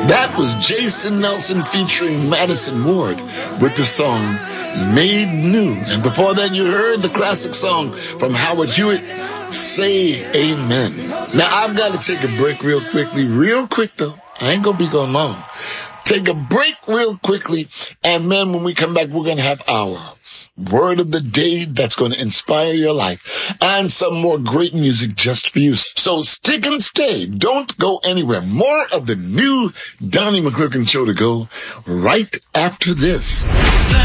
That was Jason Nelson featuring Madison Ward with the song Made New. And before that, you heard the classic song from Howard Hewitt, Say Amen. Now, I've got to take a break real quick though. I ain't gonna be gone long. Take a break real quickly, and man, when we come back, we're gonna have our word of the day that's going to inspire your life and some more great music just for you. So stick and stay. Don't go anywhere. More of the new Donnie McClurkin Show to go right after this.